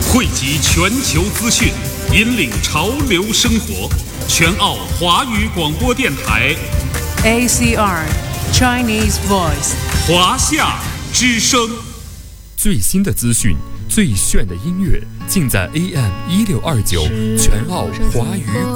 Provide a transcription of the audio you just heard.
汇集全球资讯，引领潮流生活。全澳华语广播电台 ACR Chinese Voice 华夏之声。 最新的资讯，最炫的音乐，尽在AM1629全澳华语